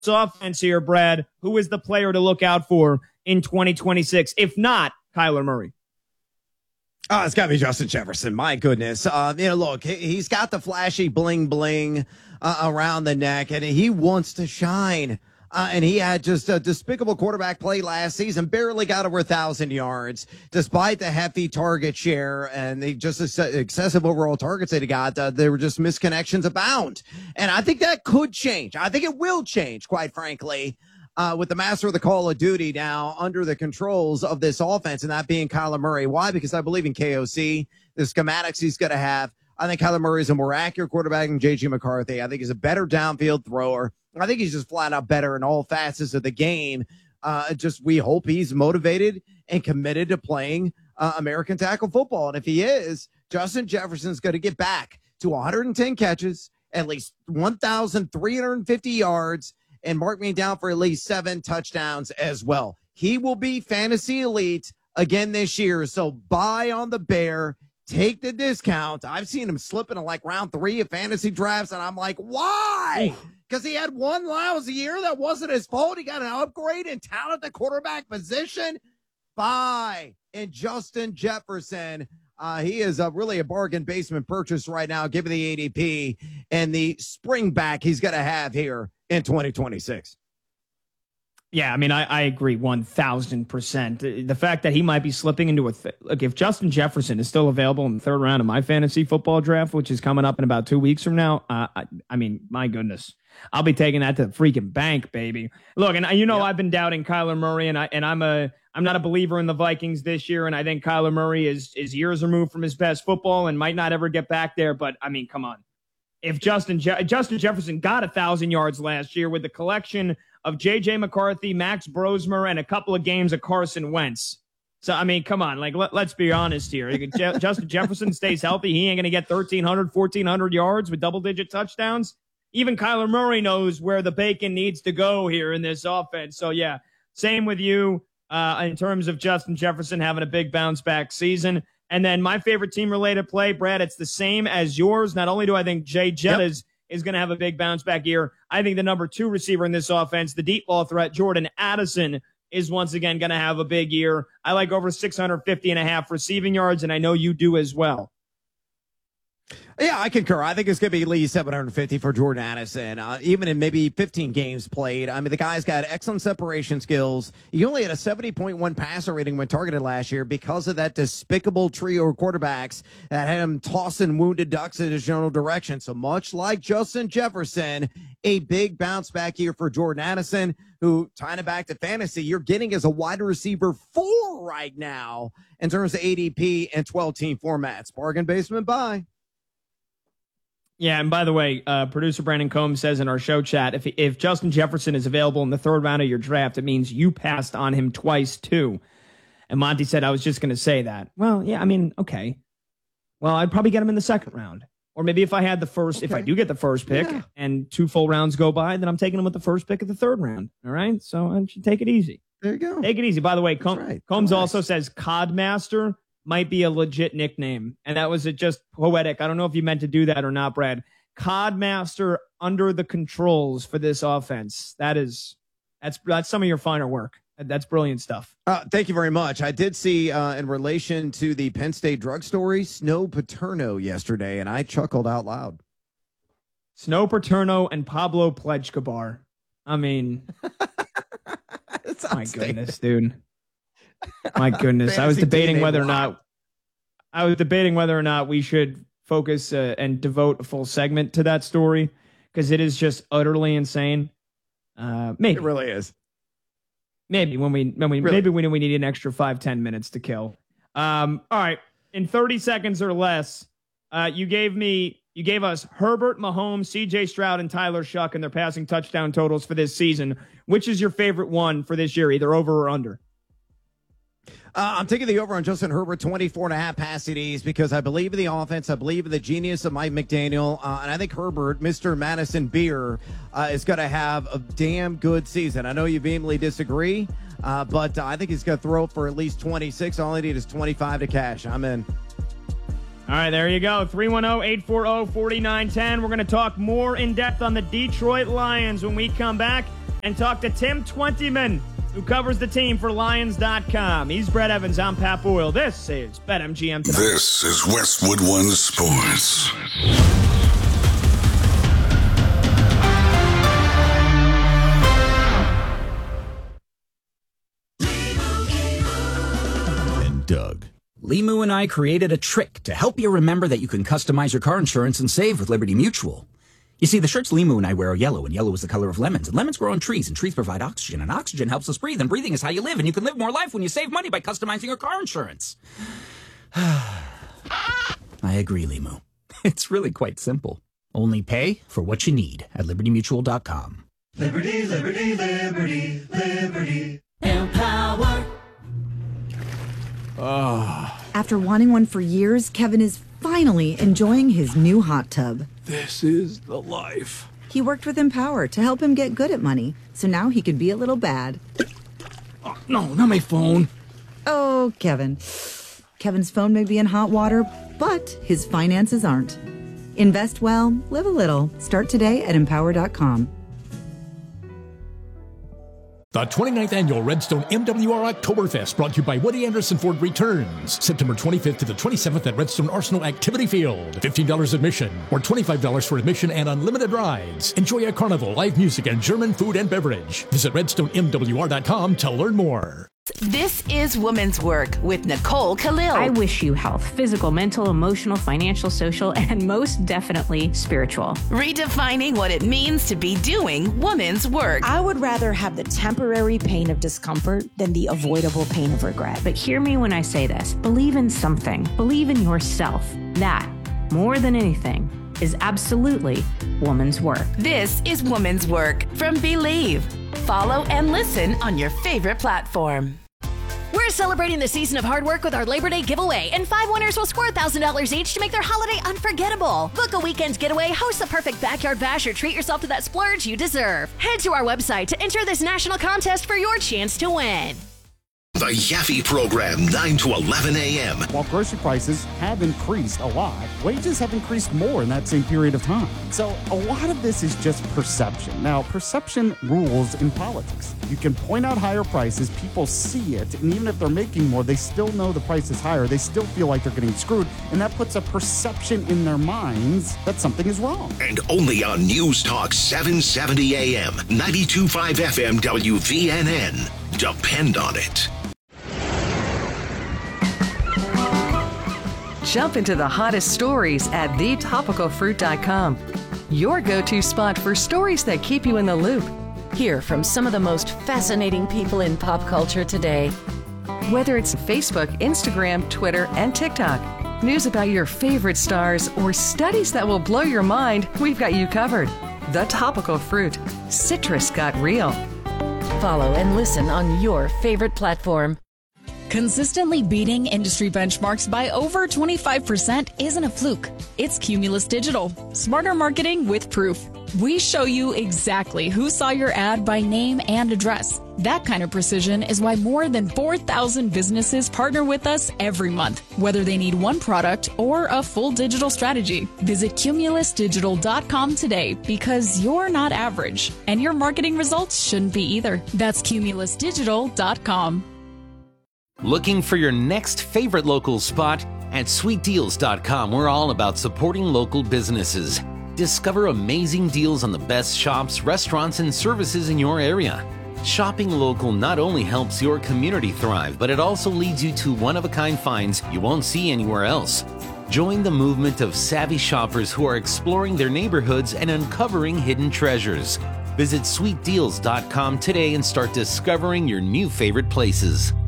offense here, Brad, who is the player to look out for in 2026, if not Kyler Murray? Oh, it's got to be Justin Jefferson. My goodness. Look, he's got the flashy bling bling around the neck, and he wants to shine. And he had just a despicable quarterback play last season, barely got over 1,000 yards, despite the hefty target share and the just excessive overall targets that he got. There were just misconnections abound. And I think that could change. I think it will change, quite frankly, with the master of the Call of Duty now under the controls of this offense, and that being Kyler Murray. Why? Because I believe in KOC, the schematics he's going to have. I think Kyler Murray is a more accurate quarterback than J.J. McCarthy. I think he's a better downfield thrower. I think he's just flat out better in all facets of the game. We hope he's motivated and committed to playing American tackle football. And if he is, Justin Jefferson's going to get back to 110 catches, at least 1,350 yards, and mark me down for at least 7 touchdowns as well. He will be fantasy elite again this year. So buy on the bear. Take the discount. I've seen him slipping in like round 3 of fantasy drafts, and I'm like, why? Because he had one lousy year. That wasn't his fault. He got an upgrade in talent at the quarterback position. Buy in Justin Jefferson. He is really a bargain basement purchase right now, given the ADP and the spring back he's going to have here in 2026. Yeah, I mean, I agree 1,000%. The fact that he might be slipping into if Justin Jefferson is still available in the 3rd round of my fantasy football draft, which is coming up in about 2 weeks from now, I mean, my goodness, I'll be taking that to the freaking bank, baby. Look, and I've been doubting Kyler Murray, and I'm not a believer in the Vikings this year, and I think Kyler Murray is years removed from his best football and might not ever get back there. But I mean, come on. If Justin Jefferson got 1,000 yards last year with the collection of J.J. McCarthy, Max Brosmer, and a couple of games of Carson Wentz. So, I mean, come on. Like, let's be honest here. Justin Jefferson stays healthy. He ain't going to get 1,300, 1,400 yards with double-digit touchdowns. Even Kyler Murray knows where the bacon needs to go here in this offense. So, yeah, same with you in terms of Justin Jefferson having a big bounce-back season. And then my favorite team-related play, Brad, it's the same as yours. Not only do I think Jay Jettas is going to have a big bounce-back year, I think the number 2 receiver in this offense, the deep ball threat, Jordan Addison, is once again going to have a big year. I like over 650.5 receiving yards, and I know you do as well. Yeah, I concur. I think it's going to be at least 750 for Jordan Addison, even in maybe 15 games played. I mean, the guy's got excellent separation skills. He only had a 70.1 passer rating when targeted last year because of that despicable trio of quarterbacks that had him tossing wounded ducks in his general direction. So much like Justin Jefferson, a big bounce back year for Jordan Addison, who, tying it back to fantasy, you're getting as a wide receiver 4 right now in terms of ADP and 12-team formats. Bargain basement buy. Yeah, and by the way, producer Brandon Combs says in our show chat, if Justin Jefferson is available in the 3rd round of your draft, it means you passed on him twice too. And Monty said, I was just going to say that. Well, yeah, I mean, okay. Well, I'd probably get him in the 2nd round. Or maybe if I had the first, if I do get the first pick and 2 full rounds go by, then I'm taking him with the first pick of the 3rd round. All right? So I should take it easy. There you go. Take it easy. By the way, Combs also says Codmaster might be a legit nickname. And that was just poetic. I don't know if you meant to do that or not, Brad. Codmaster under the controls for this offense. That's some of your finer work. That's brilliant stuff. Thank you very much. I did see in relation to the Penn State drug story, Snow Paterno yesterday, and I chuckled out loud. Snow Paterno and Pablo Plejkabar. I mean, my goodness, dude. My goodness. I was debating whether or not we should focus and devote a full segment to that story because it is just utterly insane. Maybe it really is. Maybe when we need an extra 5-10 minutes to kill. All right. In 30 seconds or less, you gave us Herbert, Mahomes, CJ Stroud, and Tyler Shuck and their passing touchdown totals for this season. Which is your favorite one for this year, either over or under? I'm taking the over on Justin Herbert, 24.5 pass TDs, because I believe in the offense. I believe in the genius of Mike McDaniel. And I think Herbert, Mr. Madison Beer, is going to have a damn good season. I know you vehemently disagree, but I think he's going to throw for at least 26. All I need is 25 to cash. I'm in. All right, there you go. 310-840-4910. We're going to talk more in depth on the Detroit Lions when we come back and talk to Tim Twentyman, who covers the team for Lions.com. He's Brett Evans. I'm Pat Boyle. This is BetMGM Tonight. This is Westwood One Sports. And Doug. Limu and I created a trick to help you remember that you can customize your car insurance and save with Liberty Mutual. You see, the shirts Limu and I wear are yellow, and yellow is the color of lemons. And lemons grow on trees, and trees provide oxygen. And oxygen helps us breathe, and breathing is how you live. And you can live more life when you save money by customizing your car insurance. I agree, Limu. It's really quite simple. Only pay for what you need at LibertyMutual.com. Liberty, liberty, liberty, liberty. Empower. After wanting one for years, Kevin is finally enjoying his new hot tub. This is the life. He worked with Empower to help him get good at money, so now he could be a little bad. Oh, no, not my phone. Oh, Kevin. Kevin's phone may be in hot water, but his finances aren't. Invest well, live a little. Start today at Empower.com. The 29th Annual Redstone MWR Oktoberfest, brought to you by Woody Anderson Ford, returns September 25th to the 27th at Redstone Arsenal Activity Field. $15 admission or $25 for admission and unlimited rides. Enjoy a carnival, live music, and German food and beverage. Visit RedstoneMWR.com to learn more. This is Woman's Work with Nicole Khalil. I wish you health, physical, mental, emotional, financial, social, and most definitely spiritual. Redefining what it means to be doing woman's work. I would rather have the temporary pain of discomfort than the avoidable pain of regret. But hear me when I say this. Believe in something. Believe in yourself. That, more than anything, is absolutely woman's work. This is Woman's Work from Believe. Follow and listen on your favorite platform. We're celebrating the season of hard work with our Labor Day giveaway, and 5 winners will score $1,000 each to make their holiday unforgettable. Book a weekend getaway, host the perfect backyard bash, or treat yourself to that splurge you deserve. Head to our website to enter this national contest for your chance to win. The Yaffe Program, 9 to 11 a.m. While grocery prices have increased a lot, wages have increased more in that same period of time. So a lot of this is just perception. Now, perception rules in politics. You can point out higher prices, people see it, and even if they're making more, they still know the price is higher. They still feel like they're getting screwed, and that puts a perception in their minds that something is wrong. And only on News Talk 770 a.m., 92.5 FM WVNN. Depend on it. Jump into the hottest stories at thetopicalfruit.com. Your go-to spot for stories that keep you in the loop. Hear from some of the most fascinating people in pop culture today. Whether it's Facebook, Instagram, Twitter, and TikTok, news about your favorite stars, or studies that will blow your mind, we've got you covered. The Topical Fruit. Citrus got real. Follow and listen on your favorite platform. Consistently beating industry benchmarks by over 25% isn't a fluke. It's Cumulus Digital. Smarter marketing with proof. We show you exactly who saw your ad by name and address. That kind of precision is why more than 4,000 businesses partner with us every month, whether they need one product or a full digital strategy. Visit cumulusdigital.com today, because you're not average, and your marketing results shouldn't be either. That's cumulusdigital.com. Looking for your next favorite local spot? At sweetdeals.com, we're all about supporting local businesses. Discover amazing deals on the best shops, restaurants, and services in your area. Shopping local not only helps your community thrive, but it also leads you to one-of-a-kind finds you won't see anywhere else. Join the movement of savvy shoppers who are exploring their neighborhoods and uncovering hidden treasures. Visit sweetdeals.com today and start discovering your new favorite places.